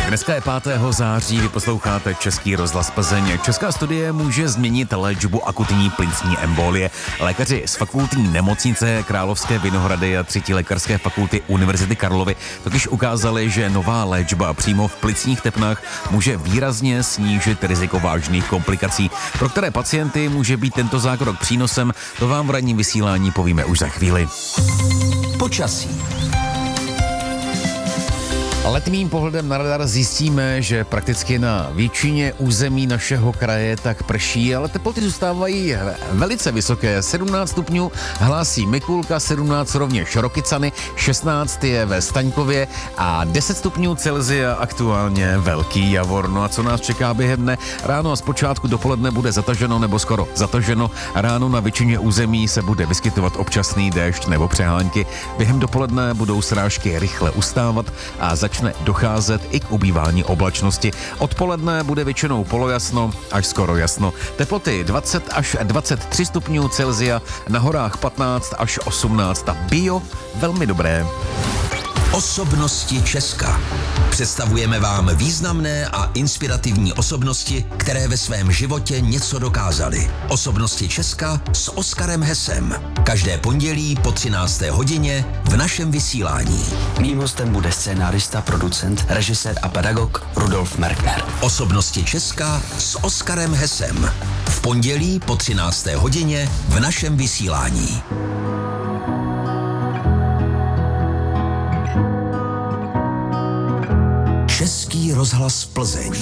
Dneska je 5. září, vy posloucháte Český rozhlas Plzeň. Česká studie může změnit léčbu akutní plicní embolie. Lékaři z fakultní nemocnice Královské Vinohrady a 3. lékařské fakulty Univerzity Karlovy totiž ukázali, že nová léčba přímo v plicních tepnách může výrazně snížit riziko vážných komplikací, pro které pacienty může být tento zákrok přínosem. To vám v ranním vysílání povíme už za chvíli. Počasí. Letmým pohledem na radar zjistíme, že prakticky na většině území našeho kraje tak prší, ale teploty zůstávají velice vysoké. 17 stupňů hlásí Mikulka, 17 rovněž Rokycany, 16 je ve Staňkově a 10 stupňů Celsia aktuálně Velký Javor. No a co nás čeká během dne? Ráno a zpočátku dopoledne bude zataženo nebo skoro zataženo. Ráno na většině území se bude vyskytovat občasný déšť nebo přehánky. Během dopoledne budou srážky rychle ustávat a začne docházet i k ubývání oblačnosti. Odpoledne bude většinou polojasno až skoro jasno. Teploty 20 až 23 stupňů Celsia, na horách 15 až 18 a bio velmi dobré. Osobnosti Česka. Představujeme vám významné a inspirativní osobnosti, které ve svém životě něco dokázaly. Osobnosti Česka s Oskarem Hesem. Každé pondělí po 13. hodině v našem vysílání. Mým hostem bude scénárista, producent, režisér a pedagog Rudolf Merkner. Osobnosti Česka s Oskarem Hesem. V pondělí po 13. hodině v našem vysílání. Český rozhlas Plzeň.